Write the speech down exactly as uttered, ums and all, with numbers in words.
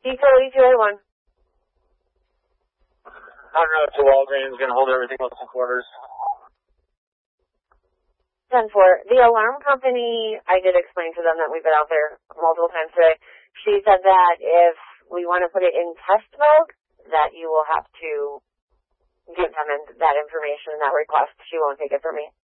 Utility two A one. On road to Walgreens, going to hold everything close to quarters. ten four. The alarm company, I did explain to them that we've been out there multiple times today. She said that if we want to put it in test mode, that you will have to give them that information and that request. She won't take it from me.